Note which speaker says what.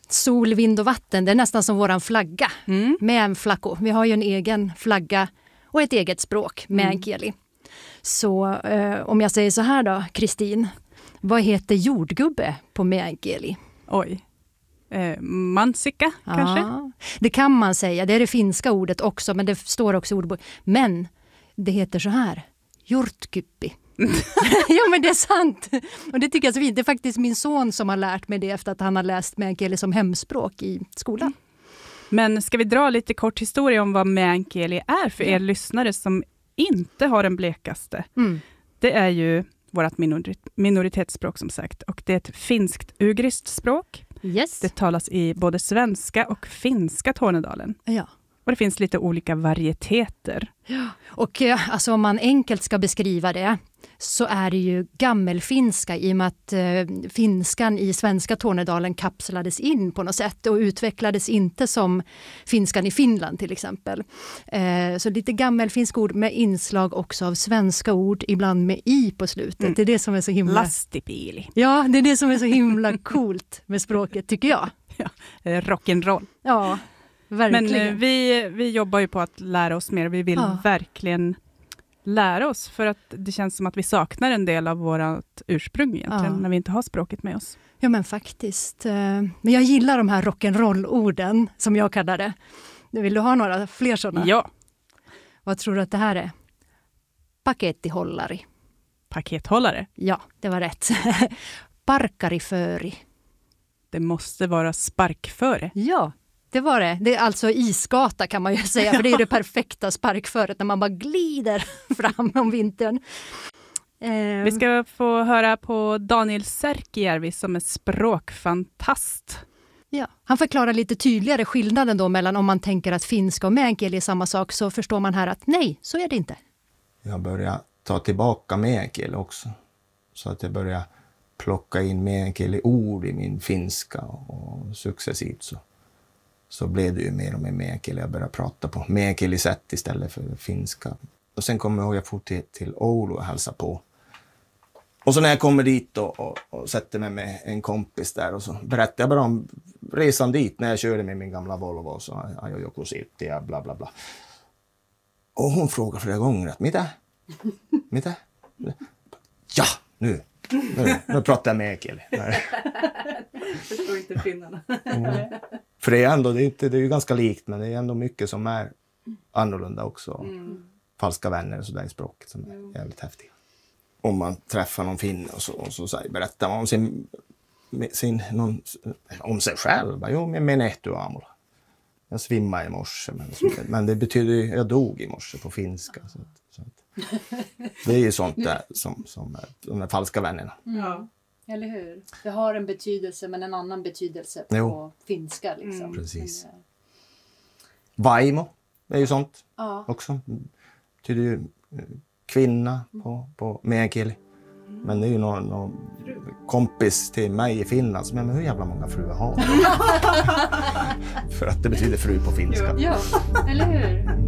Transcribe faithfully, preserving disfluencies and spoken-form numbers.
Speaker 1: sol, vind och vatten. Det är nästan som våran flagga mm. med en flacco. Vi har ju en egen flagga och ett eget språk med mm. meänkieli. Så eh, om jag säger så här då, Kristin. Vad heter jordgubbe på meänkieli?
Speaker 2: Oj. Eh, mansikka kanske?
Speaker 1: Ja, det kan man säga. Det är det finska ordet också, men det står också i ordbok. Men det heter så här. Hjortkyppi. Ja, men det är sant. Och det tycker jag är så fint. Det är faktiskt min son som har lärt mig det efter att han har läst meänkieli som hemspråk i skolan.
Speaker 2: Men ska vi dra lite kort historia om vad meänkieli är för er ja. lyssnare som inte har den blekaste? Mm. Det är ju vårt minorit- minoritetsspråk som sagt. Och det är ett finskt-ugriskt språk.
Speaker 1: Yes.
Speaker 2: Det talas i både svenska och finska Tornedalen.
Speaker 1: Ja.
Speaker 2: Och det finns lite olika varieteter.
Speaker 1: Ja. Och alltså, om man enkelt ska beskriva det så är det ju gammelfinska i och med att eh, finskan i svenska Tornedalen kapslades in på något sätt och utvecklades inte som finskan i Finland till exempel. Eh, så lite gammelfinska ord med inslag också av svenska ord, ibland med i på slutet. Mm. Det är det som är så himla...
Speaker 2: Lastipili.
Speaker 1: Ja, det är det som är så himla coolt med språket tycker jag.
Speaker 2: Ja, rock'n'roll.
Speaker 1: Ja, verkligen.
Speaker 2: Men eh, vi, vi jobbar ju på att lära oss mer. Vi vill ja. verkligen lära oss för att det känns som att vi saknar en del av vårt ursprung egentligen ja. när vi inte har språket med oss.
Speaker 1: Ja men faktiskt. Men jag gillar de här rock'n'roll-orden som jag kallar det. Vill du ha några fler sådana?
Speaker 2: Ja.
Speaker 1: Vad tror du att det här är? Pakettihållari.
Speaker 2: Pakethållare?
Speaker 1: Ja, det var rätt. Parkariföri.
Speaker 2: Det måste vara sparkföre.
Speaker 1: Ja. Det var det. Det är alltså isgata kan man ju säga. För det är det perfekta sparkföret när man bara glider fram om vintern.
Speaker 2: Eh. Vi ska få höra på Daniel Särkijärvi som är språkfantast.
Speaker 1: Ja, han förklarar lite tydligare skillnaden då mellan om man tänker att finska och meänkieli är samma sak så förstår man här att nej, så är det inte.
Speaker 3: Jag börjar ta tillbaka meänkieli också. Så att jag börjar plocka in meänkieli ord i min finska och successivt så. Så blev det ju mer och mer meänkieli. Jag började prata på meänkieli-sätt istället för finska. Och sen kommer jag ihåg att jag får till, till Oulu och hälsa på. Och så när jag kommer dit och, och, och sätter mig med en kompis där och så berättar jag bara om resan dit när jag körde med min gamla Volvo och så ajo joku silti ja bla bla bla. Och hon frågar flera gånger att mitä? Mitä? Ja, nu! Nu, nu pratar jag meänkieli.
Speaker 2: Förstår inte finnarna.
Speaker 3: Mm. För det är ändå, det är, inte, det är ju ganska likt men det är ändå mycket som är annorlunda också. Mm. Falska vänner och sådär i språket som är mm. jävligt häftiga. Om man träffar någon finne och så, och så, så berättar man om sin, sin någon, om sig själv. Jo, men menehtu aamulla. Jag svimmade i morse men, men det betyder ju jag dog i morse på finska. Så, så att, det är ju sånt där som, som är, de är falska vännerna.
Speaker 1: Ja. Eller hur? Det har en betydelse men en annan betydelse på jo. finska. Liksom.
Speaker 3: Mm. Precis. Men, vaimo är ju sånt ja. också. Det betyder ju kvinna på, på meänkieli. Mm. Men det är ju någon, någon kompis till mig i Finland som är men hur jävla många fruar har För att det betyder fru på finska.
Speaker 1: Ja, eller hur?